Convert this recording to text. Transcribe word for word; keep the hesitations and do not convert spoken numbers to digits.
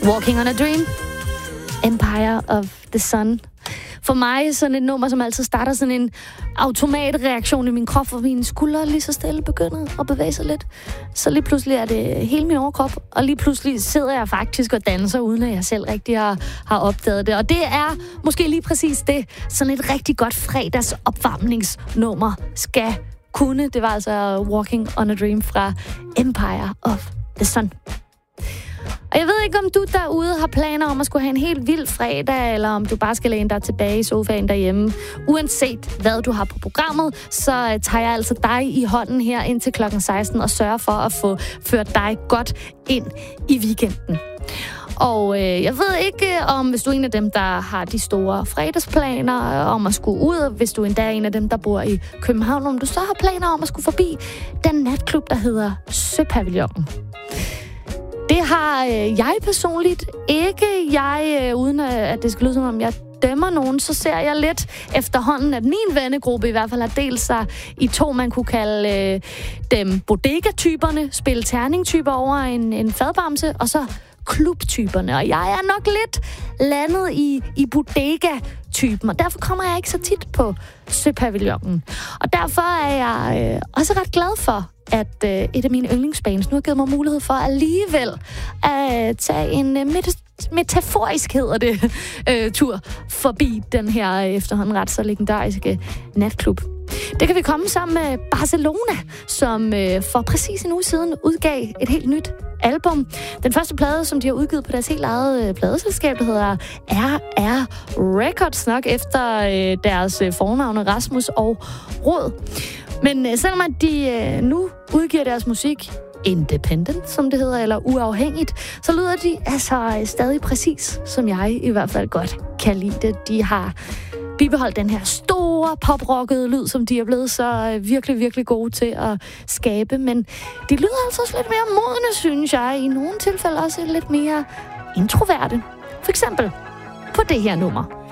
Walking on a Dream. Empire of the Sun. For mig sådan et nummer, som altid starter sådan en automatreaktion i min krop, hvor mine skuldre lige så stille begynder at bevæge sig lidt. Så lige pludselig er det hele min overkrop, og lige pludselig sidder jeg faktisk og danser, uden at jeg selv rigtig har, har opdaget det. Og det er måske lige præcis det, sådan et rigtig godt fredags opvarmningsnummer skal kunne. Det var altså Walking on a Dream fra Empire of the Sun. Og jeg ved ikke, om du derude har planer om at skulle have en helt vild fredag, eller om du bare skal læne dig tilbage i sofaen derhjemme. Uanset hvad du har på programmet, så tager jeg altså dig i hånden her indtil klokken seksten og sørger for at få ført dig godt ind i weekenden. Og øh, jeg ved ikke, om hvis du er en af dem, der har de store fredagsplaner om at skulle ud, og hvis du endda er en af dem, der bor i København, om du så har planer om at skulle forbi den natklub, der hedder Søpavillonen. Det har øh, jeg personligt ikke. Jeg, øh, uden at det skal lyde som om jeg dømmer nogen, så ser jeg lidt efterhånden, at min vennegruppe i hvert fald har delt sig i to, man kunne kalde øh, dem bodega-typerne, spille terning-typer over en, en fadbamse, og så klubtyperne. Og jeg er nok lidt landet i, i bodega-typen, og derfor kommer jeg ikke så tit på Søpavillonen. Og derfor er jeg øh, også ret glad for, at øh, et af mine yndlingsbands nu har givet mig mulighed for alligevel at tage en øh, met- metaforisk, hedder det, øh, tur forbi den her øh, efterhånden ret så legendariske natklub. Det kan vi komme sammen med Barcelona, som øh, for præcis en uge siden udgav et helt nyt album. Den første plade, som de har udgivet på deres helt eget øh, pladeselskab, der hedder R R Records, nok efter øh, deres øh, fornavne Rasmus og Rod. Men øh, selvom at de øh, nu udgiver deres musik independent, som det hedder, eller uafhængigt, så lyder de altså øh, stadig præcis, som jeg i hvert fald godt kan lide det. De har bibeholdt den her store poprockede lyd, som de er blevet så øh, virkelig, virkelig gode til at skabe. Men de lyder altså også lidt mere modne, synes jeg. I nogle tilfælde også lidt mere introverte. For eksempel på det her nummer.